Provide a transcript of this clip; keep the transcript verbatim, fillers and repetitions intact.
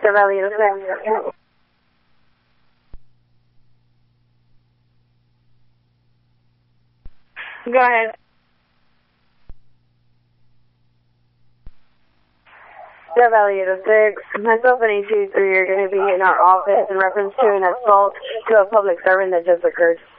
Elliot, Elliot. Go ahead. Jeff Elliott, six. Myself and A two three are going to be in our office in reference to an assault to a public servant that just occurred.